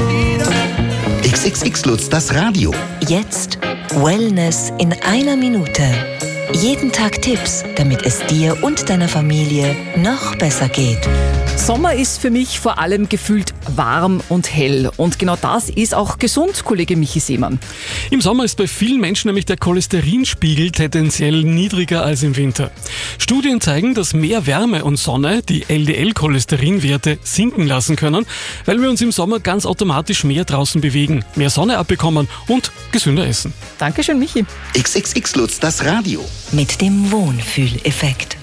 XXX Lutz, das Radio. Jetzt Wellness in einer Minute. Jeden Tag Tipps, damit es dir und deiner Familie noch besser geht. Sommer ist für mich vor allem gefühlt warm und hell. Und genau das ist auch gesund, Kollege Michi Seemann. Im Sommer ist bei vielen Menschen nämlich der Cholesterinspiegel tendenziell niedriger als im Winter. Studien zeigen, dass mehr Wärme und Sonne die LDL-Cholesterinwerte sinken lassen können, weil wir uns im Sommer ganz automatisch mehr draußen bewegen, mehr Sonne abbekommen und gesünder essen. Dankeschön, Michi. XXX Lutz, das Radio. Mit dem Wohnfühleffekt.